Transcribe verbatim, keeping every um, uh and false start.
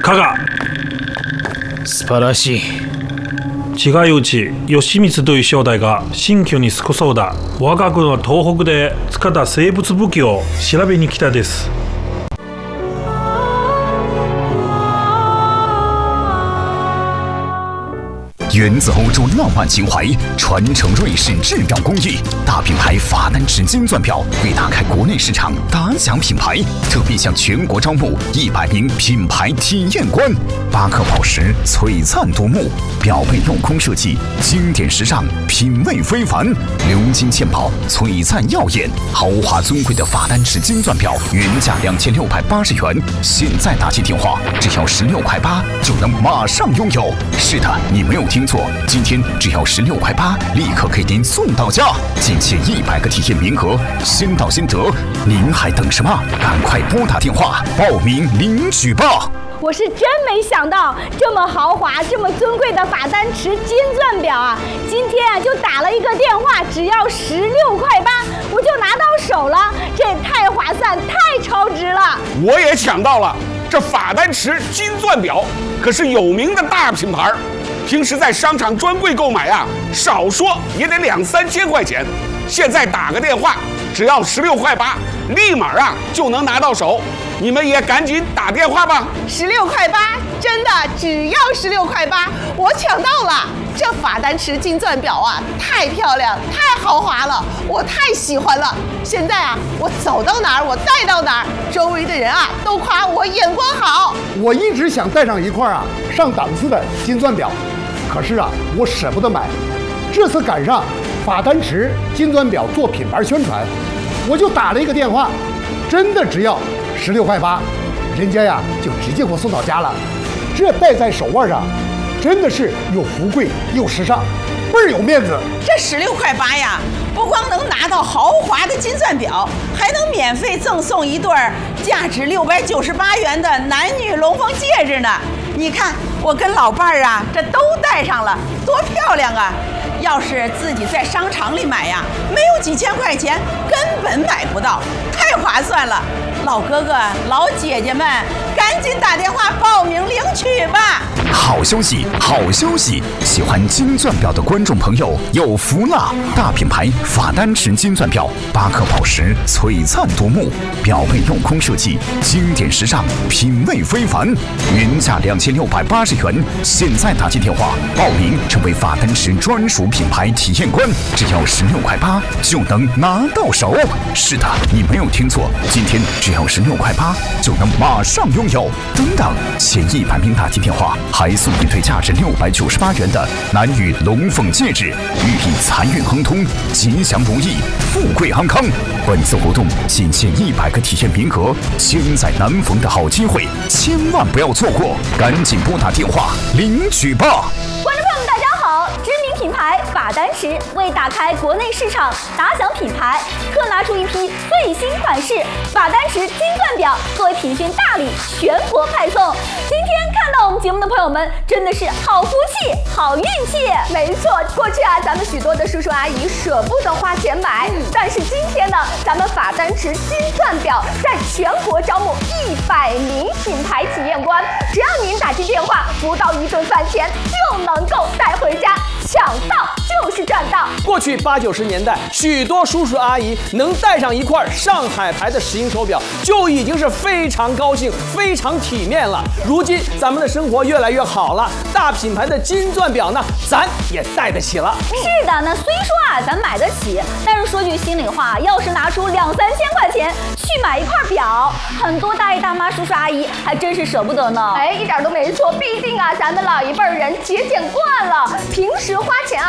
加賀。 素晴らしい。 違い討ち義満という正代が新居に少そうだ我が軍は東北で塚田生物武器を調べに来たです。 源自欧洲浪漫情怀，传承瑞士制表工艺，大品牌法丹池金钻表为打开国内市场打响品牌，特别向全国招募一百名品牌体验官。巴克宝石璀璨夺目，表背镂空设计，经典时尚，品味非凡。鎏金嵌宝，璀璨耀眼，豪华尊贵的法丹池金钻表，原价两千六百八十元，现在打起电话只要十六块八就能马上拥有。是的，你没有听错，今天只要十六块八，立刻给您送到家，仅限一百个体验名额，先到先得。您还等什么？赶快拨打电话报名领取吧！ 我是真没想到，这么豪华、这么尊贵的法丹池金钻表啊，今天啊就打了一个电话，只要十六块八，我就拿到手了，这也太划算、太超值了。 我也抢到了，这法丹池金钻表可是有名的大品牌，平时在商场专柜购买啊，少说也得两三千块钱，现在打个电话，只要十六块八，立马啊就能拿到手。你们也赶紧打电话吧！ 十六块八，真的只要十六块八，我抢到了！这法丹池金钻表啊，太漂亮，太豪华了，我太喜欢了。现在啊，我走到哪儿，我戴到哪儿，周围的人啊都夸我眼光好。 我一直想戴上一块啊上档次的金钻表，可是啊，我舍不得买。这次赶上法丹池金钻表做品牌宣传，我就打了一个电话，真的只要十六块八，人家呀就直接给我送到家了。这戴在手腕上，真的是又富贵又时尚，倍儿有面子。 这十六块八呀，不光能拿到豪华的金钻表，还能免费赠送一对价值六百九十八元的男女龙凤戒指呢。你看，我跟老伴儿啊，这都戴上了，多漂亮啊！要是自己在商场里买呀，没有几千块钱，根本买不到，太划算了。老哥哥、老姐姐们，赶紧打电话报名领取吧！ 好消息，好消息！喜欢金钻表的观众朋友有福了！大品牌法丹池金钻表，巴克宝石璀璨夺目，表背镂空设计，经典时尚，品味非凡。原价两千六百八十元，现在打进电话报名，成为法丹池专属品牌体验官，只要十六块八就能拿到手。是的，你没有听错，今天只要十六块八就能马上拥有。等等，前一百名打进电话，还送一对价值六百九十八元的男女龙凤戒指，寓意财运亨通、吉祥如意、富贵安康。本次活动仅限一百个体验名额，千载难逢的好机会，千万不要错过！赶紧拨打电话领取吧！ 观众朋友们，大家好！知名品牌法丹池为打开国内市场、打响品牌，特拿出一批最新款式法丹池金钻表作为品宣大礼，全国派送。今天看到我们节目的朋友们，真的是好福气、好运气。 没错，过去啊，咱们许多的叔叔阿姨舍不得花钱买，嗯、但是今天呢，咱们法丹池金钻表在全国招募一百名品牌体验官，只要您打进电话，不到一顿饭钱就能够带回家，抢到就是赚到。 过去八九十年代，许多叔叔阿姨能戴上一块上海牌的石英手表，就已经是非常高兴、非常体面了。如今咱们的生活越来越好了，大品牌的金钻表呢，咱也戴得起了。 是的，那虽说啊，咱买得起，但是说句心里话，要是拿出两三千块钱去买一块表，很多大爷大妈、叔叔阿姨还真是舍不得呢。 哎，一点都没错，毕竟啊，咱们老一辈人节俭惯了，平时花钱啊